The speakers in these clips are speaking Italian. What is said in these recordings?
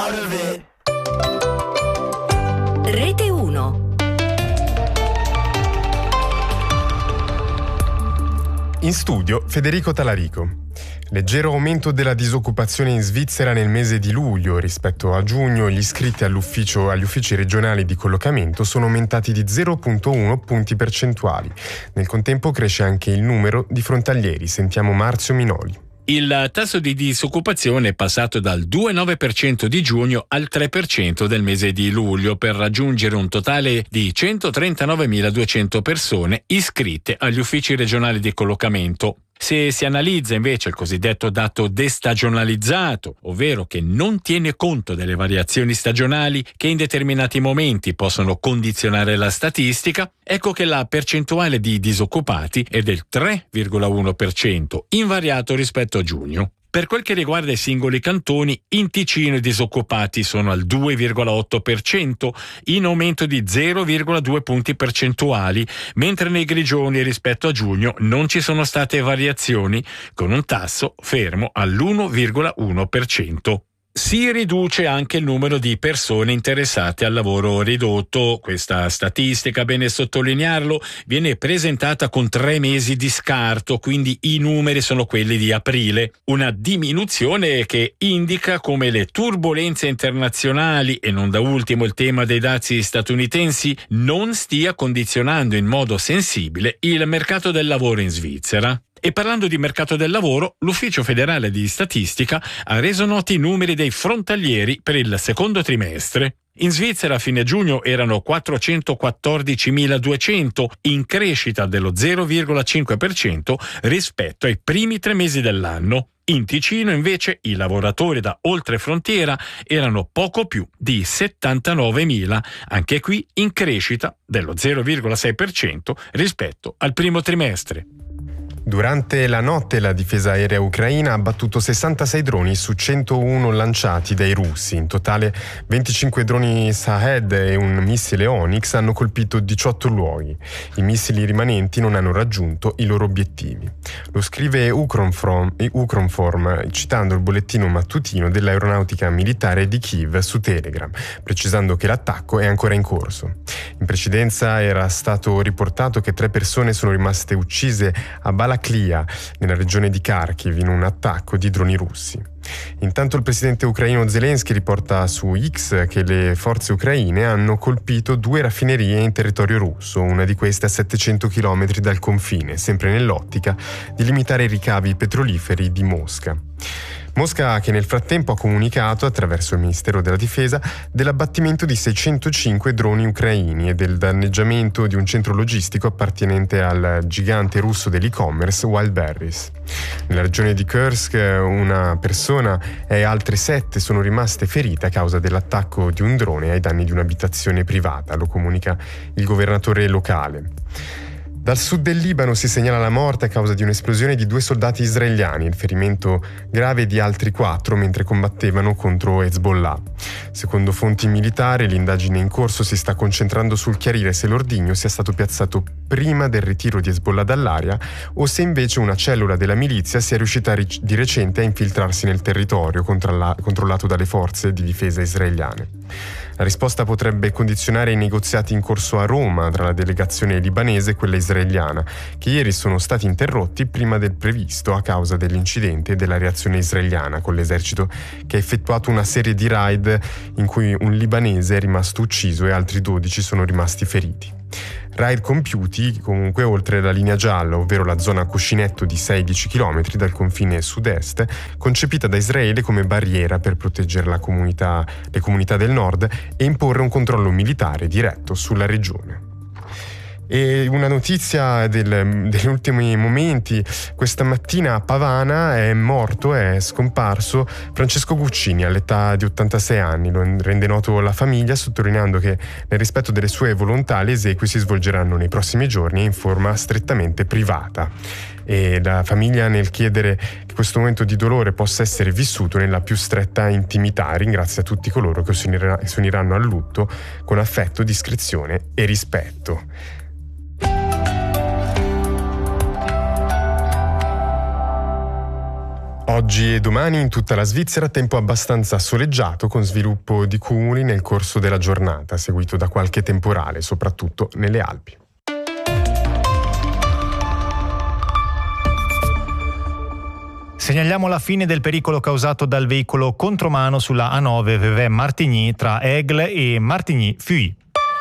part of it. Rete 1. In studio Federico Talarico. Leggero aumento della disoccupazione in Svizzera nel mese di luglio rispetto a giugno. Gli iscritti agli uffici regionali di collocamento sono aumentati di 0,1 punti percentuali. Nel contempo cresce anche il numero di frontalieri. Sentiamo Marzio Minoli. Il tasso di disoccupazione è passato dal 2,9% di giugno al 3% del mese di luglio, per raggiungere un totale di 139.200 persone iscritte agli uffici regionali di collocamento. Se si analizza invece il cosiddetto dato destagionalizzato, ovvero che non tiene conto delle variazioni stagionali che in determinati momenti possono condizionare la statistica, ecco che la percentuale di disoccupati è del 3,1%, invariato rispetto a giugno. Per quel che riguarda i singoli cantoni, in Ticino i disoccupati sono al 2,8%, in aumento di 0,2 punti percentuali, mentre nei Grigioni rispetto a giugno non ci sono state variazioni, con un tasso fermo all'1,1%. Si riduce anche il numero di persone interessate al lavoro ridotto. Questa statistica, bene sottolinearlo, viene presentata con 3 mesi di scarto, quindi i numeri sono quelli di aprile. Una diminuzione che indica come le turbolenze internazionali e non da ultimo il tema dei dazi statunitensi non stia condizionando in modo sensibile il mercato del lavoro in Svizzera. E parlando di mercato del lavoro, l'Ufficio federale di statistica ha reso noti i numeri dei frontalieri per il secondo trimestre. In Svizzera a fine giugno erano 414.200, in crescita dello 0,5% rispetto ai primi 3 mesi dell'anno. In Ticino invece i lavoratori da oltrefrontiera erano poco più di 79.000, anche qui in crescita dello 0,6% rispetto al primo trimestre. Durante la notte la difesa aerea ucraina ha abbattuto 66 droni su 101 lanciati dai russi. In totale 25 droni Shahed e un missile Onyx hanno colpito 18 luoghi. I missili rimanenti non hanno raggiunto i loro obiettivi. Lo scrive Ukronform citando il bollettino mattutino dell'aeronautica militare di Kiev su Telegram, precisando che l'attacco è ancora in corso. In precedenza era stato riportato che 3 persone sono rimaste uccise a Balaklia, nella regione di Kharkiv, in un attacco di droni russi. Intanto il presidente ucraino Zelensky riporta su X che le forze ucraine hanno colpito 2 raffinerie in territorio russo, una di queste a 700 km dal confine, sempre nell'ottica di limitare i ricavi petroliferi di Mosca. Mosca che nel frattempo ha comunicato, attraverso il Ministero della Difesa, dell'abbattimento di 605 droni ucraini e del danneggiamento di un centro logistico appartenente al gigante russo dell'e-commerce Wildberries. Nella regione di Kursk una persona e altre 7 sono rimaste ferite a causa dell'attacco di un drone ai danni di un'abitazione privata, lo comunica il governatore locale. Dal sud del Libano si segnala la morte a causa di un'esplosione di 2 soldati israeliani e il ferimento grave di altri 4 mentre combattevano contro Hezbollah. Secondo fonti militari, l'indagine in corso si sta concentrando sul chiarire se l'ordigno sia stato piazzato prima del ritiro di Hezbollah dall'area o se invece una cellula della milizia sia riuscita di recente a infiltrarsi nel territorio controllato dalle forze di difesa israeliane. La risposta potrebbe condizionare i negoziati in corso a Roma tra la delegazione libanese e quella israeliana, che ieri sono stati interrotti prima del previsto a causa dell'incidente e della reazione israeliana con l'esercito che ha effettuato una serie di raid in cui un libanese è rimasto ucciso e altri 12 sono rimasti feriti. Raid compiuti comunque oltre la linea gialla, ovvero la zona cuscinetto di 16 km dal confine sud-est, concepita da Israele come barriera per proteggere le comunità del nord e imporre un controllo militare diretto sulla regione. E una notizia degli ultimi momenti: questa mattina a Pavana è scomparso Francesco Guccini all'età di 86 anni. Lo rende noto la famiglia, sottolineando che nel rispetto delle sue volontà le esequie si svolgeranno nei prossimi giorni in forma strettamente privata. E la famiglia, nel chiedere che questo momento di dolore possa essere vissuto nella più stretta intimità, ringrazia tutti coloro che si uniranno al lutto con affetto, discrezione e rispetto. Oggi e domani in tutta la Svizzera tempo abbastanza soleggiato con sviluppo di cumuli nel corso della giornata, seguito da qualche temporale, soprattutto nelle Alpi. Segnaliamo la fine del pericolo causato dal veicolo contromano sulla A9 Vevey-Martigny tra Aigle e Martigny-Fuy.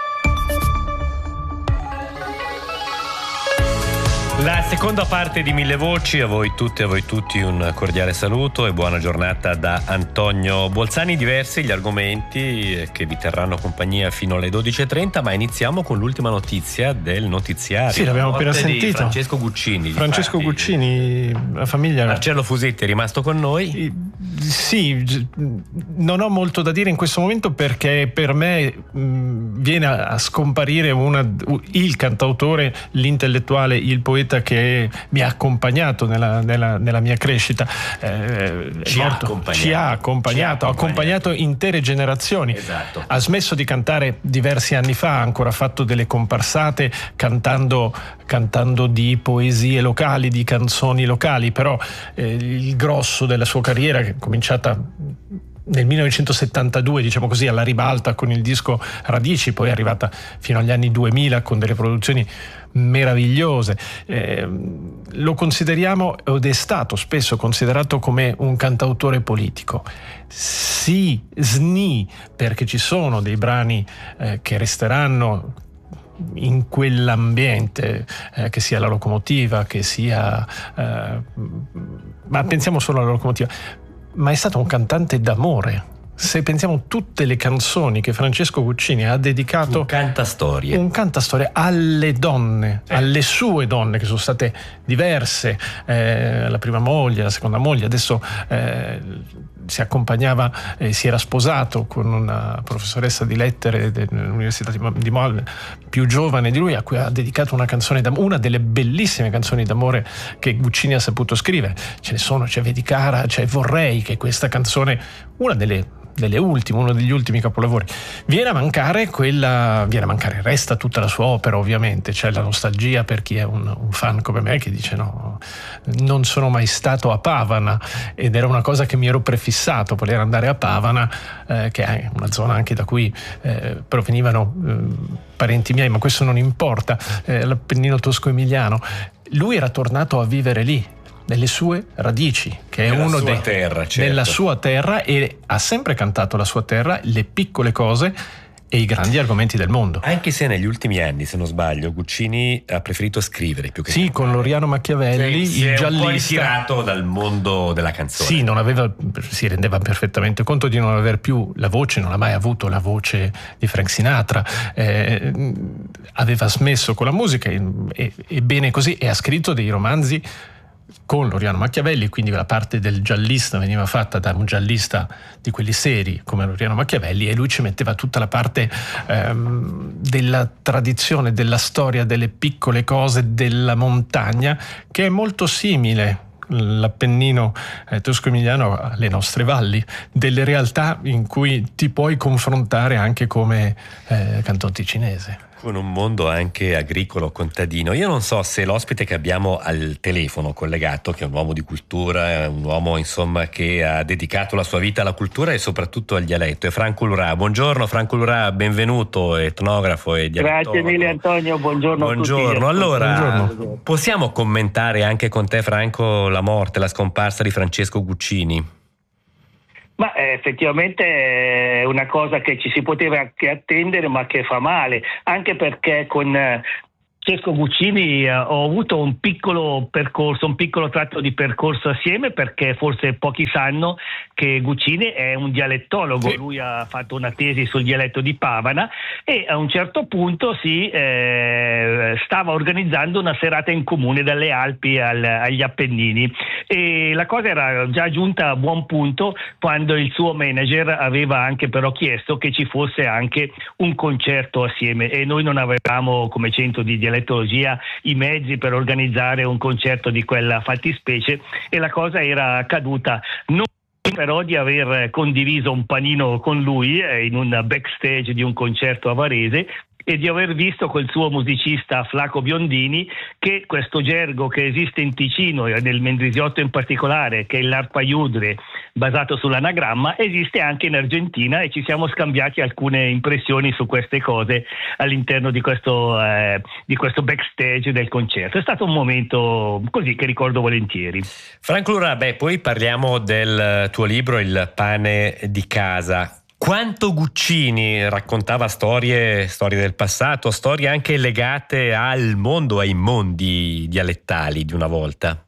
La seconda parte di Mille Voci, a voi tutte e a voi tutti un cordiale saluto e buona giornata da Antonio Bolzani. Diversi gli argomenti che vi terranno compagnia fino alle 12.30, ma iniziamo con l'ultima notizia del notiziario. Sì, l'abbiamo appena sentito. Francesco Guccini. Francesco Guccini, la famiglia. Marcello Fusetti è rimasto con noi. Sì, non ho molto da dire in questo momento perché per me viene a scomparire il cantautore, l'intellettuale, il poeta che mi ha accompagnato nella mia crescita. Ci ha accompagnato intere generazioni. Esatto. Ha smesso di cantare diversi anni fa, ha ancora fatto delle comparsate cantando di poesie locali, di canzoni locali, però il grosso della sua carriera, che è cominciata nel 1972, diciamo così, alla ribalta con il disco Radici, poi è arrivata fino agli anni 2000 con delle produzioni meravigliose. Lo consideriamo, ed è stato spesso considerato come un cantautore politico. Sì, SNI, perché ci sono dei brani che resteranno in quell'ambiente, che sia la locomotiva, che sia ma pensiamo solo alla locomotiva, ma è stato un cantante d'amore. Se pensiamo tutte le canzoni che Francesco Guccini ha dedicato, un cantastorie alle donne, alle sue donne, che sono state diverse, la prima moglie, la seconda moglie, adesso si accompagnava, si era sposato con una professoressa di lettere dell'Università di Moal, più giovane di lui, a cui ha dedicato una canzone d'amore, una delle bellissime canzoni d'amore che Guccini ha saputo scrivere. Ce ne sono, c'è Vedi cara, c'è Vorrei, che è questa canzone, una delle ultime, uno degli ultimi capolavori. Viene a mancare, resta tutta la sua opera, ovviamente. C'è la nostalgia per chi è un fan come me, che dice no, non sono mai stato a Pavana, ed era una cosa che mi ero prefissato, voler andare a Pavana, che è una zona anche da cui provenivano parenti miei, ma questo non importa, l'Appennino tosco-emiliano. Lui era tornato a vivere lì, nelle sue radici, che è uno dei terra, certo. Nella sua terra, e ha sempre cantato la sua terra, le piccole cose e i grandi argomenti del mondo. Anche se negli ultimi anni, se non sbaglio, Guccini ha preferito scrivere più che cantare. Con Loriano Machiavelli, il giallista, un po' ritirato dal mondo della canzone. Sì, si rendeva perfettamente conto di non aver più la voce, non ha mai avuto la voce di Frank Sinatra, aveva smesso con la musica, e bene così, e ha scritto dei romanzi con Loriano Machiavelli, quindi la parte del giallista veniva fatta da un giallista di quelli seri come Loriano Machiavelli, e lui ci metteva tutta la parte della tradizione, della storia, delle piccole cose, della montagna, che è molto simile, l'Appennino tosco-emiliano, alle nostre valli, delle realtà in cui ti puoi confrontare anche come canton ticinese. Con un mondo anche agricolo, contadino. Io non so se l'ospite che abbiamo al telefono collegato, che è un uomo di cultura, è un uomo insomma che ha dedicato la sua vita alla cultura e soprattutto al dialetto, è Franco Lurà. Buongiorno Franco Lurà, benvenuto, etnografo e dialettologo. Grazie mille Antonio, buongiorno a tutti. Allora, possiamo commentare anche con te, Franco, la morte, la scomparsa di Francesco Guccini? Ma effettivamente è una cosa che ci si poteva anche attendere, ma che fa male, anche perché con Francesco Guccini ho avuto un piccolo percorso, un piccolo tratto di percorso assieme, perché forse pochi sanno che Guccini è un dialettologo. Sì. Lui ha fatto una tesi sul dialetto di Pavana e a un certo punto stava organizzando una serata in comune dalle Alpi agli Appennini, e la cosa era già giunta a buon punto quando il suo manager aveva anche però chiesto che ci fosse anche un concerto assieme, e noi non avevamo come centro di dialettologia i mezzi per organizzare un concerto di quella fattispecie, e la cosa era accaduta. Non però di aver condiviso un panino con lui in un backstage di un concerto a Varese, e di aver visto col suo musicista Flaco Biondini che questo gergo che esiste in Ticino e nel Mendrisiotto in particolare, che è l'arpa iudre basato sull'anagramma, esiste anche in Argentina, e ci siamo scambiati alcune impressioni su queste cose all'interno di questo backstage del concerto. È stato un momento così che ricordo volentieri. Franco Lurà, poi parliamo del tuo libro Il pane di casa. Quanto Guccini raccontava storie del passato, storie anche legate al mondo, ai mondi dialettali di una volta?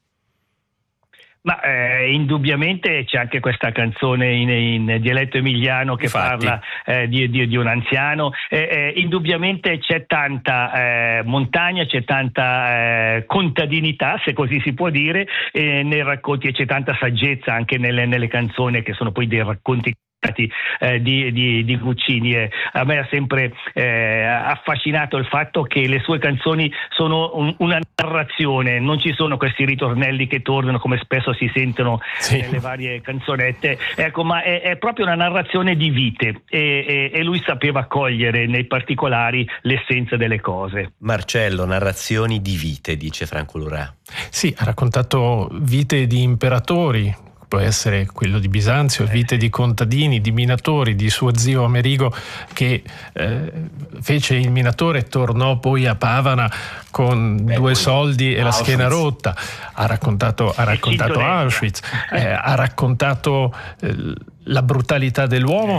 Ma indubbiamente c'è anche questa canzone in dialetto emiliano che parla di un anziano. Indubbiamente c'è tanta montagna, c'è tanta contadinità, se così si può dire, nei racconti, e c'è tanta saggezza anche nelle canzoni, che sono poi dei racconti di Guccini. A me ha sempre affascinato il fatto che le sue canzoni sono una narrazione, non ci sono questi ritornelli che tornano come spesso si sentono nelle varie canzonette, ecco, ma è proprio una narrazione di vite, e lui sapeva cogliere nei particolari l'essenza delle cose. Marcello, narrazioni di vite, dice Franco Lurà. Sì, ha raccontato vite di imperatori, può essere quello di Bisanzio, vite di contadini, di minatori, di suo zio Amerigo che fece il minatore e tornò poi a Pavana con 2 soldi e la schiena rotta. Ha raccontato Auschwitz, ha raccontato la brutalità dell'uomo.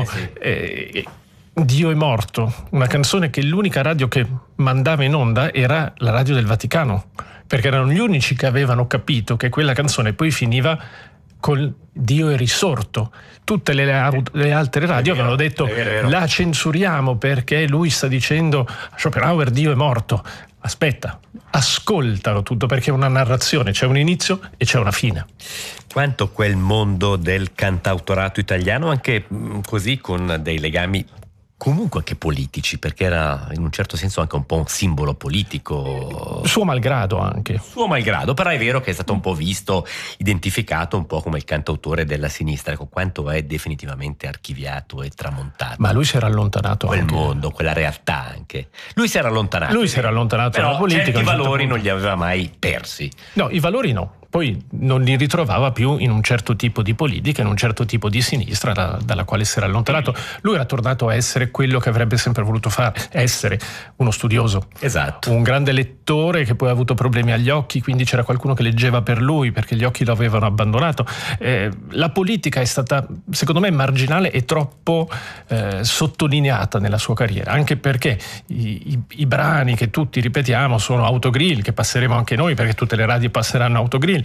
Dio è morto, una canzone che l'unica radio che mandava in onda era la radio del Vaticano, perché erano gli unici che avevano capito che quella canzone poi finiva con Dio è risorto. Tutte le altre radio avevano detto la censuriamo perché lui sta dicendo a Schopenhauer Dio è morto. Aspetta, ascoltalo tutto, perché è una narrazione, c'è un inizio e c'è una fine. Quanto quel mondo del cantautorato italiano, anche così con dei legami comunque anche politici, perché era in un certo senso anche un po' un simbolo politico. Suo malgrado anche. Suo malgrado, però è vero che è stato un po' visto, identificato un po' come il cantautore della sinistra. Ecco, quanto è definitivamente archiviato e tramontato. Ma lui si era allontanato quel anche. mondo, quella realtà anche. Lui si era allontanato. Però dalla politica. Certi valori non li aveva mai persi. No, i valori no. Poi non li ritrovava più in un certo tipo di politica, in un certo tipo di sinistra dalla quale si era allontanato. Lui era tornato a essere quello che avrebbe sempre voluto fare, essere uno studioso. Esatto. Un grande lettore che poi ha avuto problemi agli occhi, quindi c'era qualcuno che leggeva per lui perché gli occhi lo avevano abbandonato. La politica è stata, secondo me, marginale e troppo sottolineata nella sua carriera, anche perché i brani che tutti ripetiamo sono Autogrill, che passeremo anche noi perché tutte le radio passeranno Autogrill.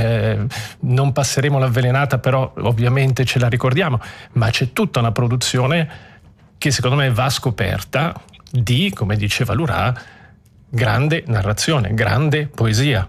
Non passeremo l'Avvelenata, però ovviamente ce la ricordiamo, ma c'è tutta una produzione che secondo me va scoperta di, come diceva Lurà, grande narrazione, grande poesia.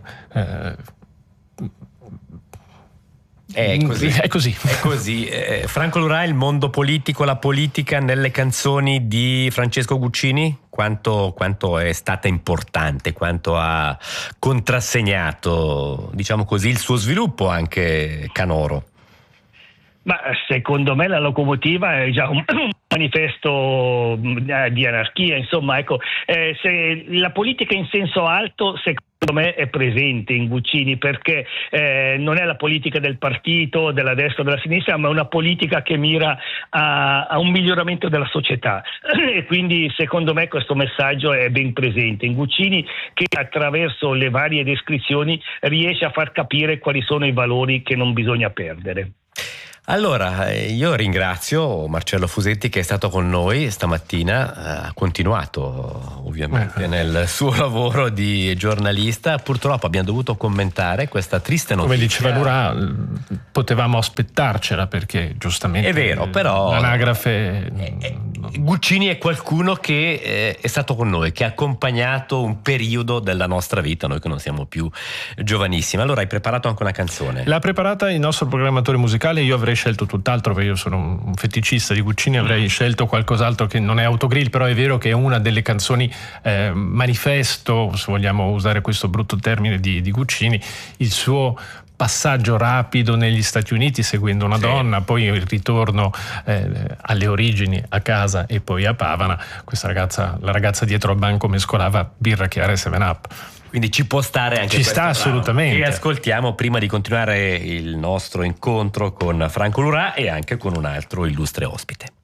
È così. Franco Lurà, il mondo politico, la politica nelle canzoni di Francesco Guccini, quanto è stata importante, quanto ha contrassegnato, diciamo così, il suo sviluppo anche canoro? Ma secondo me la locomotiva è già un manifesto di anarchia, insomma, ecco, se la politica in senso alto, secondo me è presente in Guccini, perché non è la politica del partito, della destra o della sinistra, ma è una politica che mira a un miglioramento della società, e quindi secondo me questo messaggio è ben presente in Guccini, che attraverso le varie descrizioni riesce a far capire quali sono i valori che non bisogna perdere. Allora, io ringrazio Marcello Fusetti che è stato con noi stamattina, ha continuato ovviamente nel suo lavoro di giornalista. Purtroppo abbiamo dovuto commentare questa triste notizia. Come diceva Lurà, potevamo aspettarcela, perché giustamente è vero, però l'anagrafe... Guccini è qualcuno che è stato con noi, che ha accompagnato un periodo della nostra vita, noi che non siamo più giovanissimi. Allora hai preparato anche una canzone. L'ha preparata il nostro programmatore musicale, io avrei scelto tutt'altro, perché io sono un feticista di Guccini, avrei scelto qualcos'altro che non è Autogrill, però è vero che è una delle canzoni manifesto, se vogliamo usare questo brutto termine, di Guccini. Il suo passaggio rapido negli Stati Uniti seguendo una donna, poi il ritorno alle origini, a casa e poi a Pavana. Questa ragazza, la ragazza dietro al banco, mescolava birra chiara e 7-Up. Quindi ci può stare anche ci sta brano. assolutamente. E ascoltiamo prima di continuare il nostro incontro con Franco Lurà e anche con un altro illustre ospite.